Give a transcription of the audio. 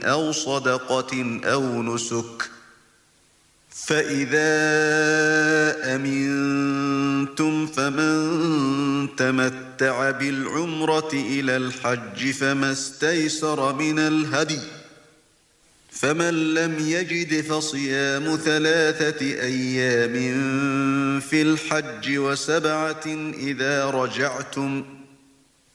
أو صدقة أو نسك فإذا أمنتم فمن تمتع بالعمرة إلى الحج فما استيسر من الهدي فمن لم يجد فصيام 3 أيام في الحج و7 إذا رجعتم